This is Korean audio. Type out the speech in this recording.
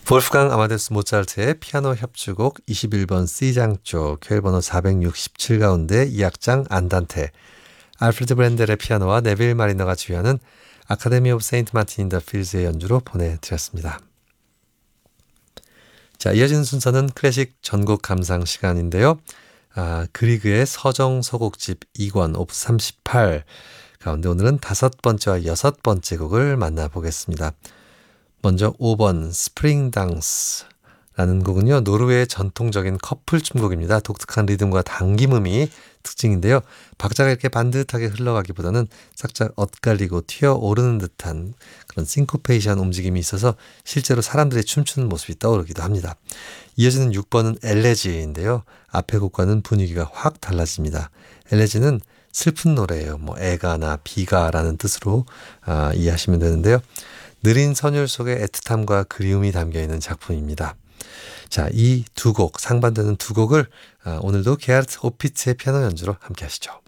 볼프강 아마데우스 모차르트의 피아노 협주곡 21번 C장조 퀘일번호 467 가운데 2악장 안단테, 알프레드 브렌델의 피아노와 네빌 마리너가 지휘하는 아카데미 오브 세인트 마틴 인 더 필즈의 연주로 보내드렸습니다. 자, 이어지는 순서는 클래식 전곡 감상 시간인데요. 그리그의 서정 서곡집 2권 오프 38 가운데 오늘은 5번째와 6번째 곡을 만나보겠습니다. 먼저 5번 스프링 당스라는 곡은요, 노르웨이의 전통적인 커플 춤곡입니다. 독특한 리듬과 당김음이 특징인데요. 박자가 이렇게 반듯하게 흘러가기보다는 살짝 엇갈리고 튀어오르는 듯한 그런 싱코페이션 움직임이 있어서 실제로 사람들이 춤추는 모습이 떠오르기도 합니다. 이어지는 6번은 엘레지인데요. 앞의 곡과는 분위기가 확 달라집니다. 엘레지는 슬픈 노래예요. 애가나 비가라는 뜻으로 이해하시면 되는데요. 느린 선율 속에 애틋함과 그리움이 담겨있는 작품입니다. 자, 이 두 곡, 상반되는 두 곡을 오늘도 게하르트 오피츠의 피아노 연주로 함께 하시죠.